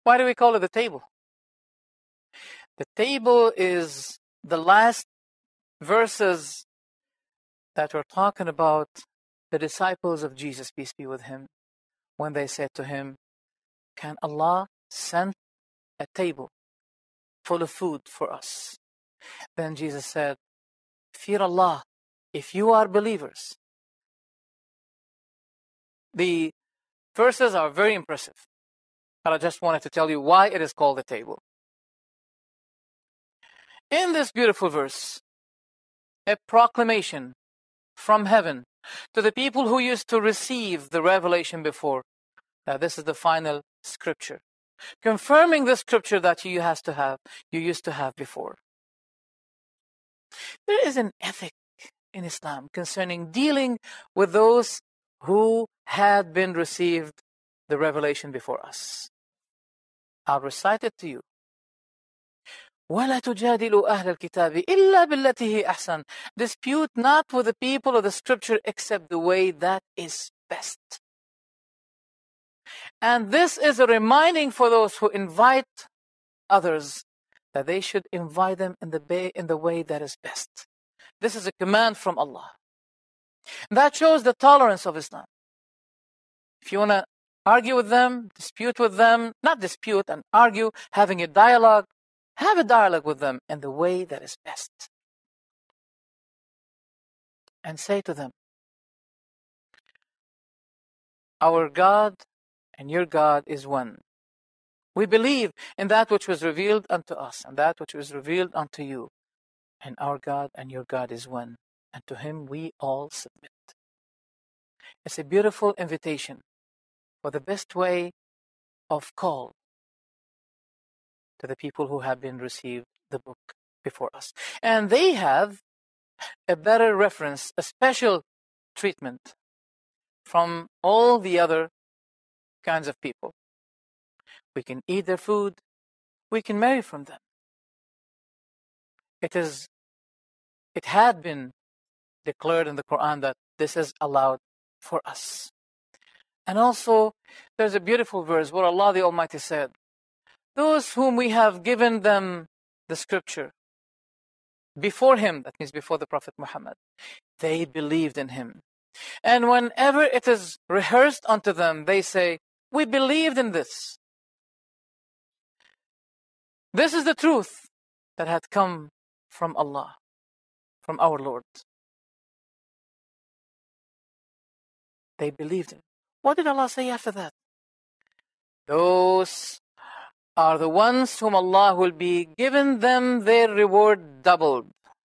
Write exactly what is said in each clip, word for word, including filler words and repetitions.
Why do we call it the table? The table is the last verses that were talking about the disciples of Jesus, peace be with him, when they said to him, can Allah send a table full of food for us? Then Jesus said, fear Allah if you are believers. The verses are very impressive, but I just wanted to tell you why it is called the table. In this beautiful verse, a proclamation from heaven to the people who used to receive the revelation before, that this is the final scripture, confirming the scripture that you has to have, you used to have before. There is an ethic in Islam concerning dealing with those who had been received the revelation before us. I'll recite it to you. وَلَا تُجَادِلُوا أَهْلَ الْكِتَابِ إِلَّا بِالَّتِي هِيَ أَحْسَنُ. Dispute not with the people of the scripture except the way that is best. And this is a reminding for those who invite others that they should invite them in the, way, in the way that is best. This is a command from Allah. And that shows the tolerance of Islam. If you want to argue with them, dispute with them, not dispute and argue, having a dialogue, have a dialogue with them in the way that is best. And say to them, our God and your God is one. We believe in that which was revealed unto us and that which was revealed unto you. And our God and your God is one. And to him we all submit. It's a beautiful invitation for the best way of call to the people who have been received the book before us. And they have a better reference, a special treatment from all the other kinds of people. We can eat their food. We can marry from them. It is, it had been declared in the Quran that this is allowed for us. And also, there's a beautiful verse where Allah the Almighty said, those whom we have given them the scripture before him, that means before the Prophet Muhammad, they believed in him. And whenever it is rehearsed unto them, they say, we believed in this. This is the truth that had come from Allah, from our Lord. They believed in. What did Allah say after that? Those are the ones whom Allah will be given them their reward doubled.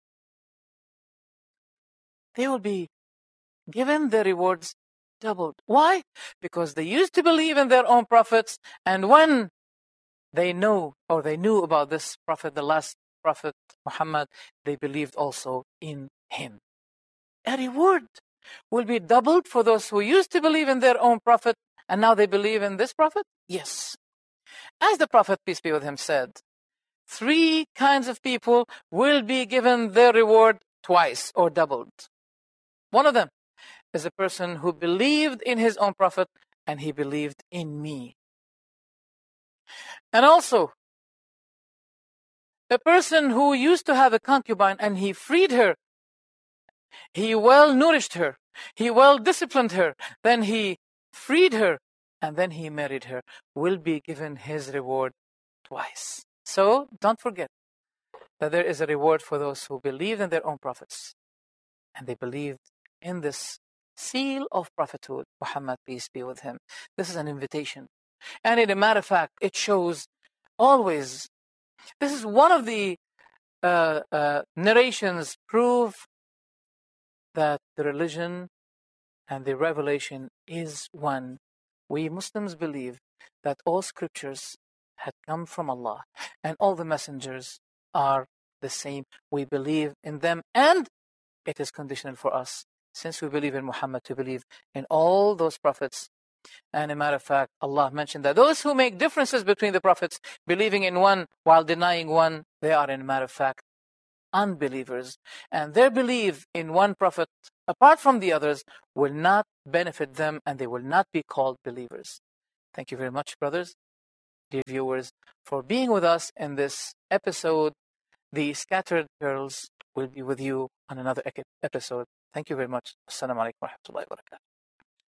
They will be given their rewards doubled. Why? Because they used to believe in their own prophets, and when they know or they knew about this prophet, the last prophet Muhammad, they believed also in him. A reward will be doubled for those who used to believe in their own prophet and now they believe in this prophet? Yes. As the Prophet, peace be with him, said, three kinds of people will be given their reward twice or doubled. One of them is a person who believed in his own prophet and he believed in me. And also, a person who used to have a concubine and he freed her, he well nourished her, he well disciplined her, then he freed her, and then he married her, will be given his reward twice. So, don't forget that there is a reward for those who believed in their own prophets, and they believed in this seal of prophethood, Muhammad, peace be with him. This is an invitation. And in a matter of fact, it shows always, this is one of the uh, uh, narrations prove that the religion and the revelation is one. We Muslims believe that all scriptures had come from Allah and all the messengers are the same. We believe in them, and it is conditional for us, since we believe in Muhammad, to believe in all those prophets. And a matter of fact, Allah mentioned that those who make differences between the prophets, believing in one while denying one, they are, in a matter of fact, unbelievers. And their belief in one prophet, apart from the others, will not benefit them and they will not be called believers. Thank you very much, brothers. dear viewers, for being with us in this episode. The Scattered Girls will be with you on another episode. Thank you very much. Assalamu alaikum wa rahmatullahi wa barakatuh.